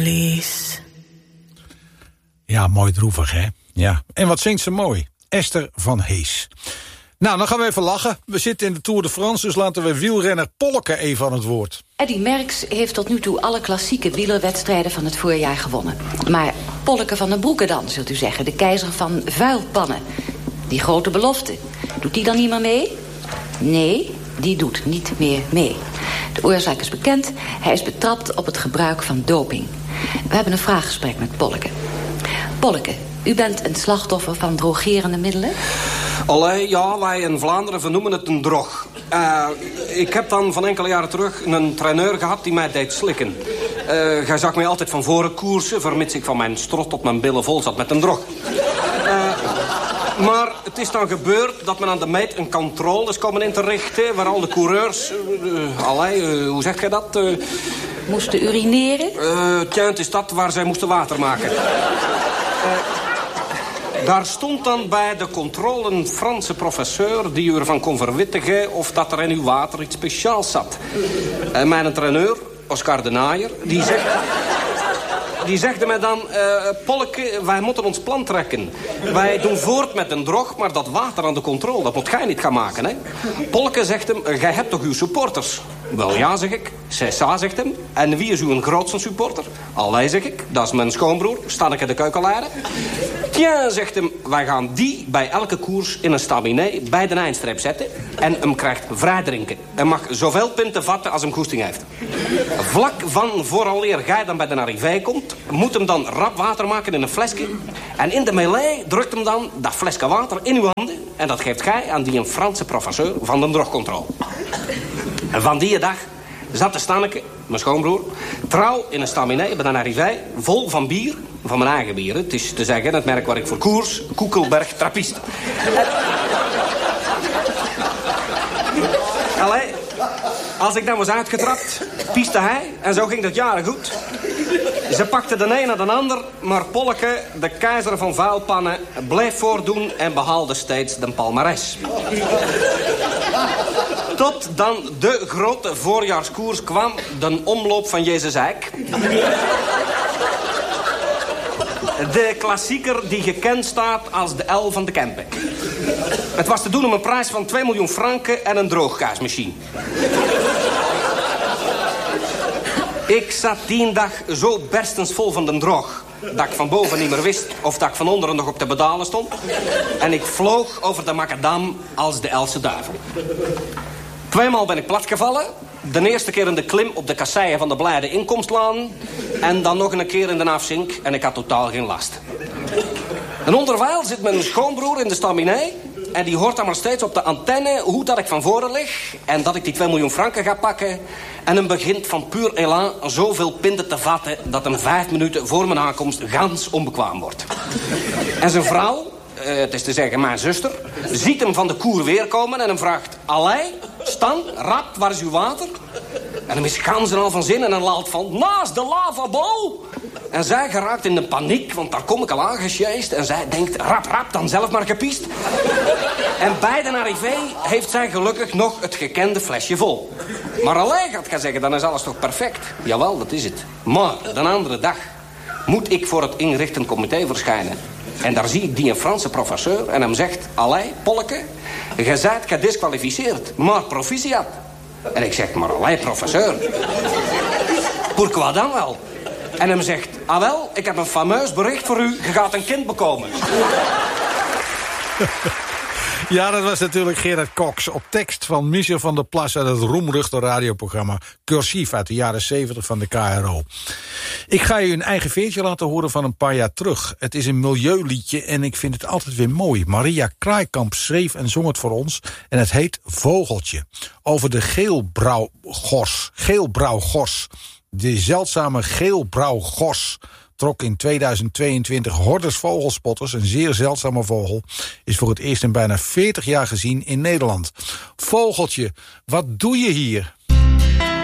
Ja, mooi droevig, hè? Ja. En wat zingt ze mooi? Esther van Hees. Nou, dan gaan we even lachen. We zitten in de Tour de France, dus laten we wielrenner Polke even aan het woord. Eddy Merckx heeft tot nu toe alle klassieke wielerwedstrijden van het voorjaar gewonnen. Maar Polke van den Broeke dan, zult u zeggen, de keizer van vuilpannen. Die grote belofte. Doet die dan niet meer mee? Nee, die doet niet meer mee. De oorzaak is bekend. Hij is betrapt op het gebruik van doping. We hebben een vraaggesprek met Polke. Polke, u bent een slachtoffer van drogerende middelen? Allee, ja, wij in Vlaanderen vernoemen het een drog. Ik heb dan van enkele jaren terug een traineur gehad die mij deed slikken. Hij zag mij altijd van voren koersen, vermits ik van mijn strot tot mijn billen vol zat met een drog. Maar het is dan gebeurd dat men aan de meet een controle is komen in te richten, waar al de coureurs, hoe zeg jij dat? Moesten urineren? Het is dat waar zij moesten water maken. Daar stond dan bij de controle een Franse professeur die u ervan kon verwittigen of dat er in uw water iets speciaals zat. Mijn traineur, Oscar de Naaier, die zegde mij dan, Polke, wij moeten ons plan trekken. Wij doen voort met een drog, maar dat water aan de controle, dat moet jij niet gaan maken, hè. Polke zegt hem, jij hebt toch uw supporters? Wel ja, zeg ik. Cessa, zegt hem. En wie is uw grootste supporter? Allee, zeg ik. Dat is mijn schoonbroer, Stanneke de Keukenleider. Tja, zegt hem, wij gaan die bij elke koers in een staminet bij de eindstreep zetten. En hem krijgt vrij drinken. Hij mag zoveel pinten vatten als hem goesting heeft. Vlak van vooraleer jij dan bij de arrivé komt, moet hem dan rap water maken in een flesje. En in de melee drukt hem dan dat flesje water in uw handen. En dat geeft gij aan die een Franse professeur van de drogcontrole. En van die dag zat de Stanneke, mijn schoonbroer, trouw in een staminet bij een arrivé, vol van bier, van mijn eigen bier. Het is te zeggen, het merk waar ik voor koers, Koekelberg Trappist. Allee, als ik dan was uitgetrapt, pieste hij en zo ging dat jaren goed. Ze pakten de een naar de ander, maar Polke, de keizer van vuilpannen, bleef voordoen en behaalde steeds de palmares. Tot dan de grote voorjaarskoers kwam, de omloop van Jezus Eik. De klassieker die gekend staat als de L van de Kempen. Het was te doen om een prijs van 2 miljoen franken en een droogkaasmachine. Ik zat die dag zo berstensvol van de droog dat ik van boven niet meer wist of dat ik van onderen nog op de pedalen stond. En ik vloog over de macadam als de Else duivel. 2 ben ik platgevallen. De eerste keer in de klim op de kasseien van de Blijde Inkomstlaan. En dan nog een keer in de afzink en ik had totaal geen last. En onderwijl zit mijn schoonbroer in de staminet. En die hoort dan maar steeds op de antenne hoe dat ik van voren lig. En dat ik die 2 miljoen franken ga pakken. En hem begint van puur elan zoveel pinten te vatten dat hem 5 minuten voor mijn aankomst gans onbekwaam wordt. En zijn vrouw, het is te zeggen mijn zuster, ziet hem van de koer weer komen en hem vraagt: Allee, Stan, rap, waar is uw water? En hem is ganzen al van zin en een laalt van: naast de lavabo! En zij geraakt in de paniek, want daar kom ik al aangesjeest. En zij denkt: rap, dan zelf maar gepiest. En bij de arrivé heeft zij gelukkig nog het gekende flesje vol. Maar alleen gaat ik zeggen, dan is alles toch perfect? Jawel, dat is het. Maar de andere dag moet ik voor het inrichtend comité verschijnen. En daar zie ik die een Franse professeur en hem zegt: Allee, Polke, je zijt gedisqualificeerd, maar proficiat. En ik zeg: maar allee, professeur, pourquoi dan wel? En hem zegt: ah wel, ik heb een fameus bericht voor u, je gaat een kind bekomen. Ja, dat was natuurlijk Gerard Cox op tekst van Michel van der Plas uit het roemruchte radioprogramma Cursief uit de jaren 70 van de KRO. Ik ga je een eigen veertje laten horen van een paar jaar terug. Het is een milieuliedje en ik vind het altijd weer mooi. Maria Kraaikamp schreef en zong het voor ons en het heet Vogeltje. Over de geelbrauwgors. De zeldzame geelbrauwgors trok in 2022 hordes vogelspotters, een zeer zeldzame vogel, is voor het eerst in bijna 40 jaar gezien in Nederland. Vogeltje, wat doe je hier?